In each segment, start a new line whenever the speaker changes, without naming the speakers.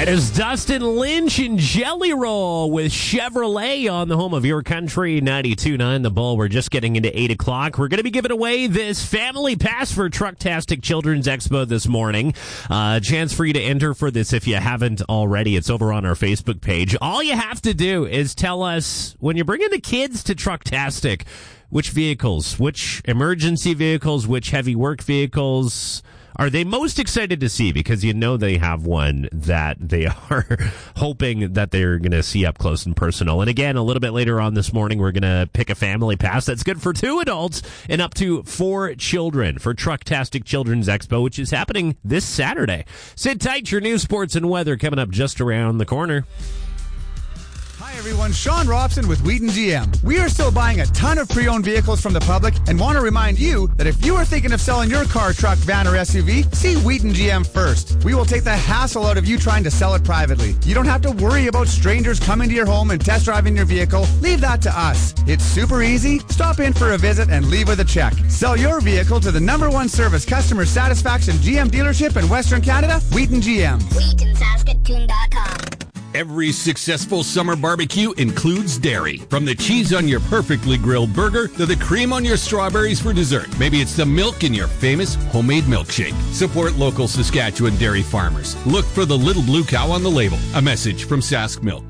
It is Dustin Lynch and Jelly Roll with Chevrolet on the home of your country, 92.9 The Bull. We're just getting into 8 o'clock. We're going to be giving away this family pass for Trucktastic Children's Expo this morning. Chance for you to enter for this if you haven't already. It's over on our Facebook page. All you have to do is tell us, when you're bringing the kids to Trucktastic, which vehicles, which emergency vehicles, which heavy work vehicles are they most excited to see, because you know they have one that they are hoping that they're going to see up close and personal. And again, a little bit later on this morning, we're going to pick a family pass that's good for 2 adults and up to 4 children for Trucktastic Children's Expo, which is happening this Saturday. Sit tight, your news, sports, and weather coming up just around the corner.
Hi everyone, Sean Robson with Wheaton GM. We are still buying a ton of pre-owned vehicles from the public and want to remind you that if you are thinking of selling your car, truck, van, or SUV, see Wheaton GM first. We will take the hassle out of you trying to sell it privately. You don't have to worry about strangers coming to your home and test driving your vehicle. Leave that to us. It's super easy. Stop in for a visit and leave with a check. Sell your vehicle to the #1 service customer satisfaction GM dealership in Western Canada, Wheaton GM.
WheatonSaskatoon.com.
Every successful summer barbecue includes dairy. From the cheese on your perfectly grilled burger to the cream on your strawberries for dessert. Maybe it's the milk in your famous homemade milkshake. Support local Saskatchewan dairy farmers. Look for the little blue cow on the label. A message from Sask Milk.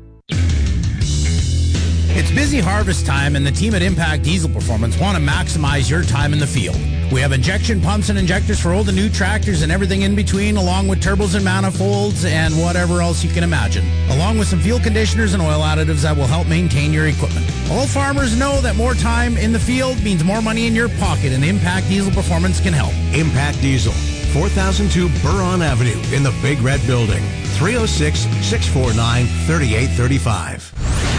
It's busy harvest time, and the team at Impact Diesel Performance want to maximize your time in the field. We have injection pumps and injectors for old and new tractors and everything in between, along with turbos and manifolds and whatever else you can imagine, along with some fuel conditioners and oil additives that will help maintain your equipment. All farmers know that more time in the field means more money in your pocket, and Impact Diesel Performance can help.
Impact Diesel, 4002 Buron Avenue in the Big Red Building, 306-649-3835.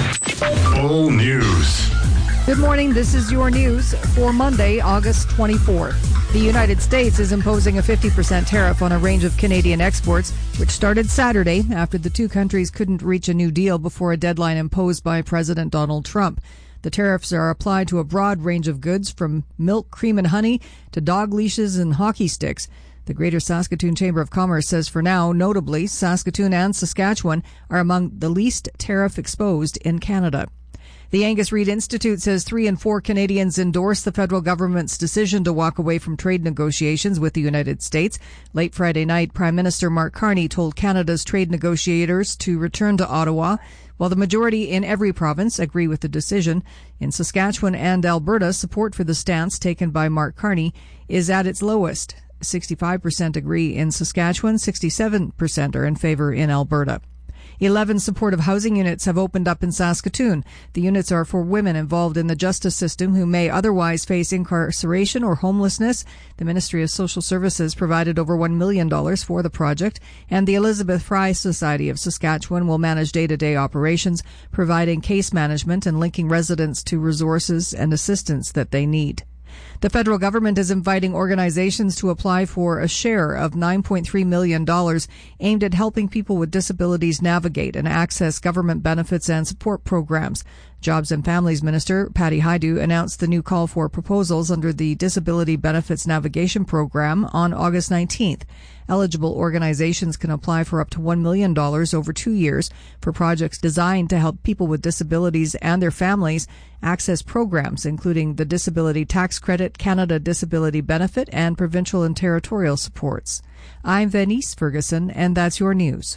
Full news.
Good morning. This is your news for Monday, August 24th. The United States is imposing a 50% tariff on a range of Canadian exports, which started Saturday after the two countries couldn't reach a new deal before a deadline imposed by President Donald Trump. The tariffs are applied to a broad range of goods, from milk, cream, and honey to dog leashes and hockey sticks. The Greater Saskatoon Chamber of Commerce says for now, notably, Saskatoon and Saskatchewan are among the least tariff exposed in Canada. The Angus Reid Institute says 3 in 4 Canadians endorse the federal government's decision to walk away from trade negotiations with the United States. Late Friday night, Prime Minister Mark Carney told Canada's trade negotiators to return to Ottawa, while the majority in every province agree with the decision. In Saskatchewan and Alberta, support for the stance taken by Mark Carney is at its lowest. 65% agree in Saskatchewan, 67% are in favor in Alberta. 11 supportive housing units have opened up in Saskatoon. The units are for women involved in the justice system who may otherwise face incarceration or homelessness. The Ministry of Social Services provided over $1 million for the project, and the Elizabeth Fry Society of Saskatchewan will manage day-to-day operations, providing case management and linking residents to resources and assistance that they need. The federal government is inviting organizations to apply for a share of $9.3 million aimed at helping people with disabilities navigate and access government benefits and support programs. Jobs and Families Minister Patty Hajdu announced the new call for proposals under the Disability Benefits Navigation Program on August 19th. Eligible organizations can apply for up to $1 million over 2 years for projects designed to help people with disabilities and their families access programs, including the Disability Tax Credit, Canada Disability Benefit, and provincial and territorial supports. I'm Venice Ferguson, and that's your news.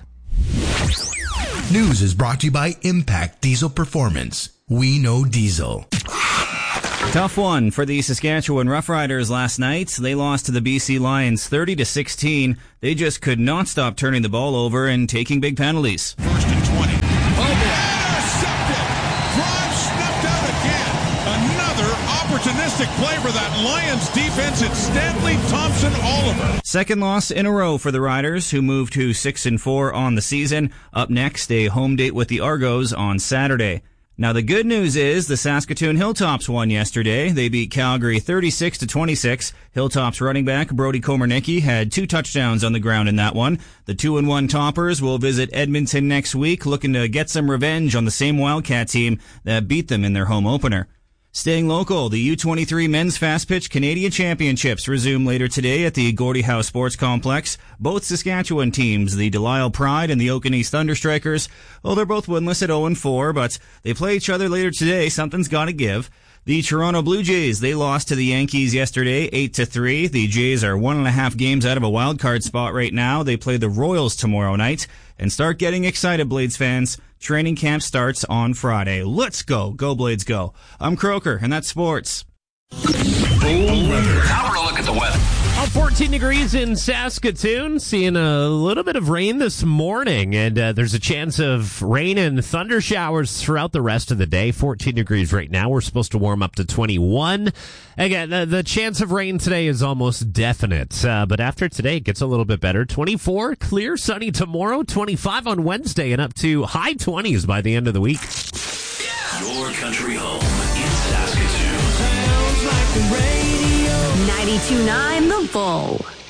News is brought to you by Impact Diesel Performance. We know diesel.
Tough one for the Saskatchewan Roughriders last night. They lost to the BC Lions 30-16. They just could not stop turning the ball over and taking big penalties.
First and 20. Intercepted. Drive snuffed out again. Another opportunistic play for that Lions defense. It's Stanley Thompson Oliver.
Second loss in a row for the Riders, who moved to 6-4 on the season. Up next, a home date with the Argos on Saturday. Now, the good news is the Saskatoon Hilltops won yesterday. They beat Calgary 36-26. Hilltops running back Brody Komarnicki had 2 touchdowns on the ground in that one. The 2-1 Toppers will visit Edmonton next week, looking to get some revenge on the same Wildcat team that beat them in their home opener. Staying local, the U23 Men's Fast Pitch Canadian Championships resume later today at the Gordie Howe Sports Complex. Both Saskatchewan teams, the Delisle Pride and the Oaken East Thunderstrikers, they're both winless at 0-4, but they play each other later today. Something's got to give. The Toronto Blue Jays, they lost to the Yankees yesterday, 8-3. The Jays are 1.5 games out of a wild card spot right now. They play the Royals tomorrow night. And start getting excited, Blades fans. Training camp starts on Friday. Let's go. Go Blades go. I'm Croker, and that's sports.
Now we're a look at the weather.
14 degrees in Saskatoon, seeing a little bit of rain this morning, and there's a chance of rain and thunder showers throughout the rest of the day. 14 degrees right now. We're supposed to warm up to 21. Again, the chance of rain today is almost definite, but after today, it gets a little bit better. 24, clear, sunny tomorrow, 25 on Wednesday, and up to high 20s by the end of the week.
Your country home in Saskatoon. Sounds like the radio.
92.9 The Bull.